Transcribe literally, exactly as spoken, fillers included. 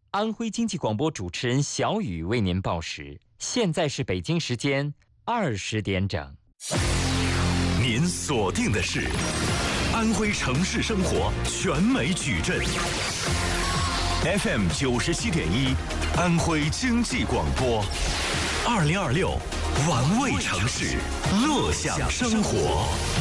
安徽经济广播主持人小雨为您报时，现在是北京时间二十点整。 您锁定的是安徽城市生活全美矩阵 F M 九十七点一，安徽经济广播，二零二六玩味城市，乐享生活。